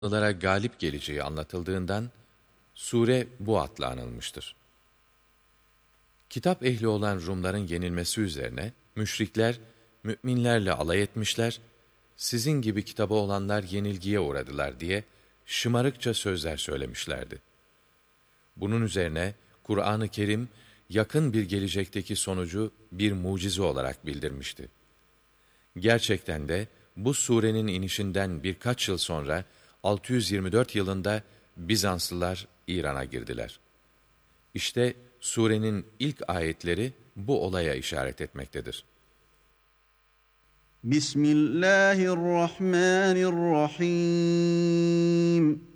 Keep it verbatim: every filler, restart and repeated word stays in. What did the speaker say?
onlara galip geleceği anlatıldığından sure bu adla anılmıştır. Kitap ehli olan Rumların yenilmesi üzerine müşrikler müminlerle alay etmişler, sizin gibi kitabı olanlar yenilgiye uğradılar diye şımarıkça sözler söylemişlerdi. Bunun üzerine Kur'an-ı Kerim yakın bir gelecekteki sonucu bir mucize olarak bildirmişti. Gerçekten de bu surenin inişinden birkaç yıl sonra altı yüz yirmi dört yılında Bizanslılar İran'a girdiler. İşte surenin ilk ayetleri bu olaya işaret etmektedir. Bismillahirrahmanirrahim.